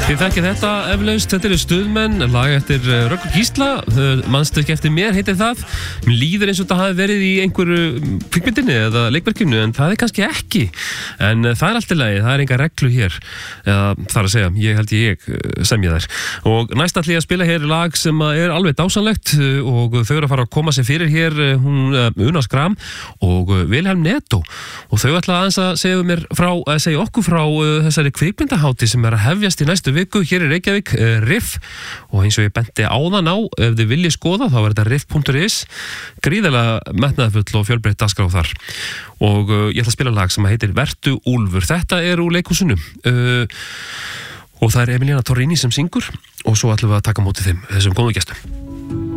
Þið þekkið þetta eflaust, þetta eru Stuðmenn, lag eftir Röggur Gísla, manstu ekki eftir mér heitir það. Mér líður eins og þetta hafi verið í einhverju kvikmyndinni eða leikverkinu, en það er kannski ekki. En það er allt í lagi, það er enga reglu hér, þar að segja, ég held ég semja þær. Og næst ætla ég að spila hér lag sem er alveg dásanlegt og þau eru að fara að koma sér fyrir hér, hún Una Skram og Vilhelm Netto. Og þau ætla aðeins að segja okkur frá þessari kvikmyndahátíð sem er að hefjast í næstu viku hér í Reykjavík, Riff, og eins og ég benti áðan á, ef þið viljið skoða þá er þetta riff.is, gríðarlega metnaðarfull og fjölbreytt dagskrá þar. Og ég ætla að spila lag sem heitir Vertu Úlfur. Þetta er úr leikhúsinu og það er Emiliana Torrini sem syngur og svo ætlum við að taka móti þeim, þessum góðu gestum.